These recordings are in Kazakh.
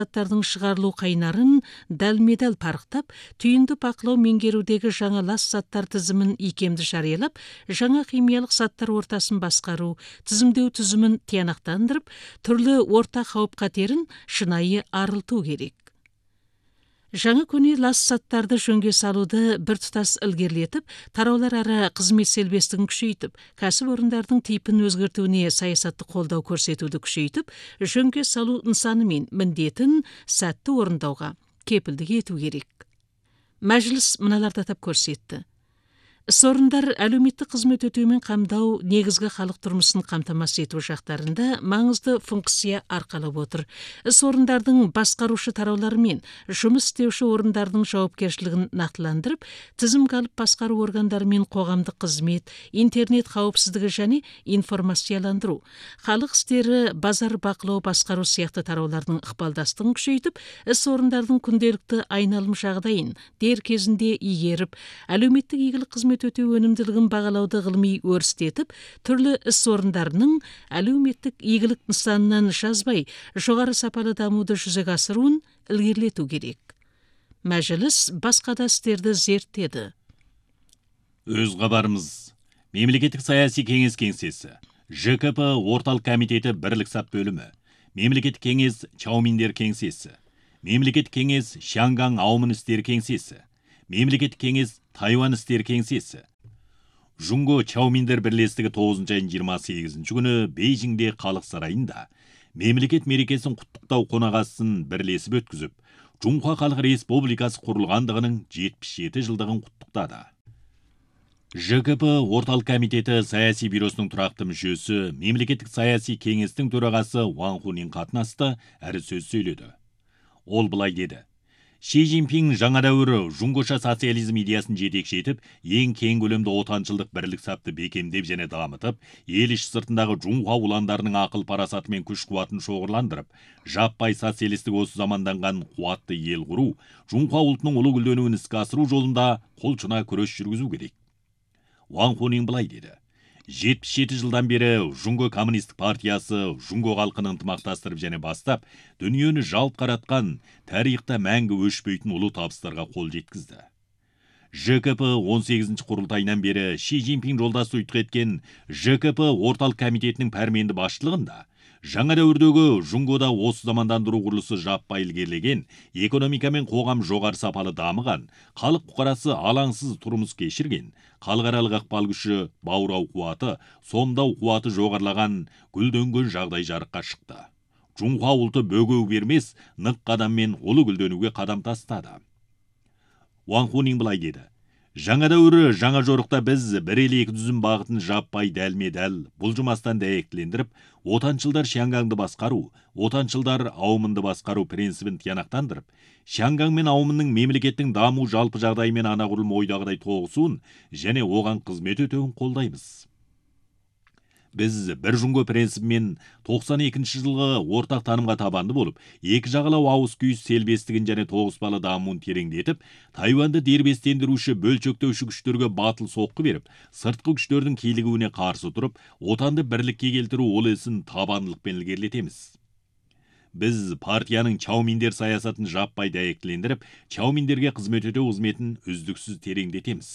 заттардың шығарылу қайнарын дәлме-дәл парықтап, түйінді бақылау меңгерудегі жаңа лас заттар тізімін икемді жариялап, жаңа химиялық заттар ортасын басқару, тізімдеу тізімін тиянақтандырып, түрлі орта қауіп қатерін шынайы арылту керек. Жаңа көне лас заттарды жөнге салуды біртұтас ілгерілетіп, тараулар ара қызмет селбестігін күшейтіп, кәсіпорындардың типін өзгертуіне саясатты қолдау көрсетуді күшейтіп, жөнге салу нысаны мен міндетін сәтті орындауға кепілдік ету керек. Мәжіліс мыналарды атап көрсетті. Іс орындар әлеуметтік қызмет өтеумен қамдау, негізгі халық тұрмысын қамтамасыз ету жақтарында маңызды функция арқалап отыр. Іс орындардың басқарушы тараулары мен жұмыс істеуші орындардың жауапкершілігін нақтыландырып, тізімге алып басқару органдары мен қоғамдық қызмет, интернет қауіпсіздігі және информацияландыру, халық істері, базар бақылау басқару сияқты тараулардың ықпалдастығын күшейтіп, іс орындардың күнделікті айналым жағдайын дер кезінде игеріп, әлеуметтік игілік қызмет өтеу өнімділігін бағалауды ғылыми өрістетіп, түрлі іс орындарының әлеуметтік игілік нысанынан жазбай, жоғары сапалы дамуды жүзеге асыруын ілгерілету керек. Мәжіліс басқа да істерді зерттеді. Өз хабарымыз. Мемлекеттік саяси кеңес кеңсесі, ЖКП орталық комитеті бірлік сап бөлімі, мемлекеттік кеңес Чауминдер кеңсесі, мемлекеттік кеңес Шанган аумын істер кеңсесі, мемлекеттік кеңес Тайвань істер кеңсесі. Жунго Чауминдер бірлестігі 9 айын 28 күні Бейжіңде халық сарайында мемлекет мерекесін құттықтау қонағасын бірлесіп өткізіп, Жунхуа Халық Республикасы құрылғандығының 77 жылдығын құттықтады. ЖКП орталық комитеті саяси бюросының тұрақты мүшесі, мемлекеттік саяси кеңестің төрағасы Ван Хунин қатынасты әрі сөз сөйледі. Ол былай деді. Ши Цзиньпин жаңа дәуірі жунгоша социализм идеясын жетекші етіп, ең кең көлемді отаншылдық бірлік сапты бекемдеп және дамытып, ел іш сыртындағы Жунхуа уландарының ақыл парасаты мен күш қуатын шоғырландырып, жаппай социалистік осы заманданған қуатты ел құру, Жунхуа ұлтының ұлы гүлденуін іске асыру жолында қолшына күрес жүргізу керек. Ван Хунин былай деді. 77 жылдан бері Жунго коммунистік партиясы Жунго халқын ынтымақтастырып және бастап, дүниені жалп қаратқан, тарихта мәңгі өшпейтін ұлы табыстарға қол жеткізді. ЖКП 18 құрылтайынан бері Ши Цзиньпин жолдас ұйытқы еткен ЖКП орталық комитетінің пәрменді басшылығында жаңа дәуірдегі Жунгода осы замандандыру құрылысы жаппай ілгерілеген, экономика мен қоғам жоғары сапалы дамыған, халық бұқарасы алаңсыз тұрмыс кешірген, халықаралық ықпал күші, баурау қуаты, сомдау қуаты жоғарылаған, гүлденген жағдай жарыққа шықты. Жунхуа ұлты бөгеу бермес, нық қадаммен ұлы гүлденуге қадам тастады. Ван Хунин былай деді. Жаңа дәуірі, жаңа жорықта біз бір ел екі дүзім бағытын жаппай дәлме-дәл, бұлжымастан дәйектілендіріп, отаншылдар Шангаңды басқару, отаншылдар аумынды басқару принципін тиянақтандырып, Шангаң мен аумынның мемлекеттің даму жалпы жағдаймен анағұрлым ойдағыдай тоғысуын және оған қызмет өтеуін қолдаймыз. Біз бір Жунго принципімен 92 жылғы ортақ танымға табанды болып, екі жағалау ауыз күйіс селбестігін және тоғыспалы дамуын тереңдетіп, Тайваньды дербестендіруші бөлшектеуші күштерге батыл соққы беріп, сыртқы күштердің килігуіне қарсы тұрып, отанды бірлікке келтіру ол ісін табандылықпен ілгерілетеміз. Біз партияның Чауминдер саясатын жаппай дәйектілендіріп, Чауминдерге қызмет өтеу қызметін үздіксіз тереңдетеміз.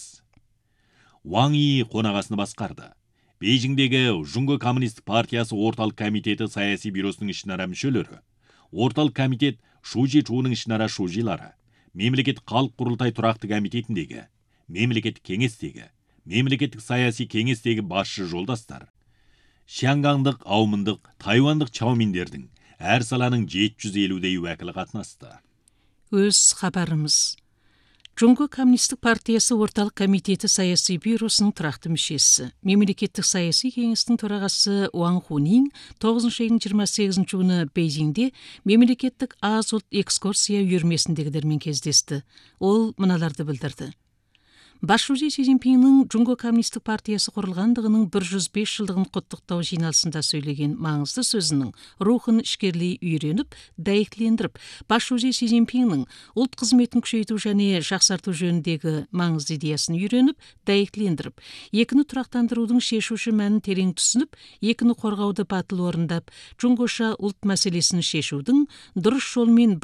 Ван Yi қонағасыны басқарды. Бейжіңдегі Жунго коммунистік партиясы орталық комитеті саяси бюросының ішінара мүшелері, орталық комитет Шужи Чуының ішінара шужилары, мемлекеттік халық құрылтай тұрақты комитетіндегі, мемлекеттік кеңестегі, мемлекеттік саяси кеңестегі басшы жолдастар, Шангаңдық, аумындық, Тайвандық Чауминдердің әр саланың 750-дей уәкілі қатынасты. Өз хабарымыз. Жунго коммунистік партиясы орталық комитеті саяси бюросының тұрақты мүшесі, мемлекеттік саяси кеңестің төрағасы Ван Хунин 9 айының 28 күні Бейжіңде мемлекеттік аз ұлт экскурсия үйірмесіндегілермен кездесті. Ол мыналарды білдірді. Басшысы Ши Цзиньпиннің Жунго коммунистік партиясы құрылғандығының 105 жылдығын құттықтау жиналысында сөйлеген маңызды сөзінің рухын ішкерлей үйреніп, дәйектілендіріп, басшысы Ши Цзиньпиннің ұлт қызметін күшейту және жақсарту жөніндегі маңызды идеясын үйреніп, дәйектілендіріп, екіні тұрақтандырудың шешуші мәнін терең түсініп, екіні қорғауды батыл орындап, Жунгоша ұлт мәселесін шешудің дұрыс жолмен